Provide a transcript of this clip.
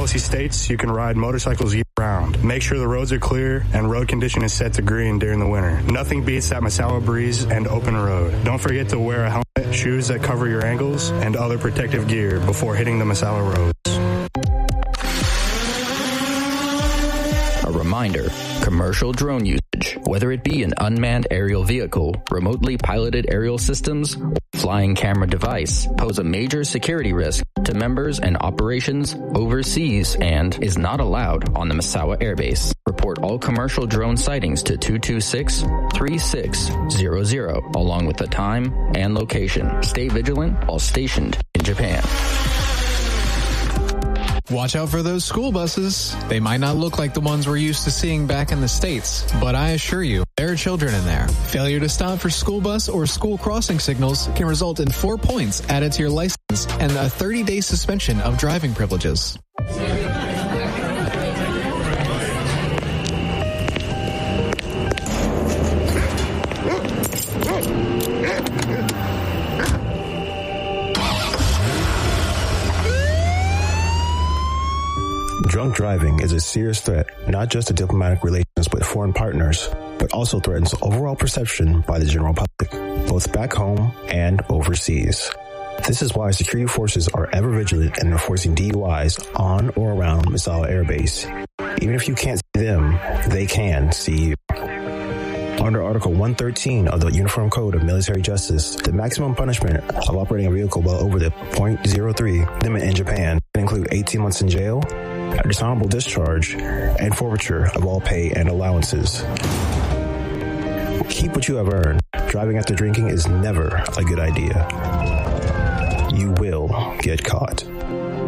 policy states you can ride motorcycles year-round. Make sure the roads are clear and road condition is set to green during the winter. Nothing beats that Misawa breeze and open road. Don't forget to wear a helmet, shoes that cover your ankles, and other protective gear before hitting the Misawa roads. A reminder, commercial drone usage, whether it be an unmanned aerial vehicle, remotely piloted aerial systems, or flying camera device, pose a major security risk to members and operations overseas and is not allowed on the Misawa Air Base. Report all commercial drone sightings to 226-3600 along with the time and location. Stay vigilant while stationed in Japan. Watch out for those school buses. They might not look like the ones we're used to seeing back in the States, but I assure you, there are children in there. Failure to stop for school bus or school crossing signals can result in 4 points added to your license and a 30-day suspension of driving privileges. Drunk driving is a serious threat, not just to diplomatic relations with foreign partners, but also threatens overall perception by the general public, both back home and overseas. This is why security forces are ever vigilant in enforcing DUIs on or around Misawa Air Base. Even if you can't see them, they can see you. Under Article 113 of the Uniform Code of Military Justice, the maximum punishment of operating a vehicle well over the .03 limit in Japan can include 18 months in jail, a dishonorable discharge, and forfeiture of all pay and allowances. Keep what you have earned. Driving after drinking is never a good idea. You will get caught.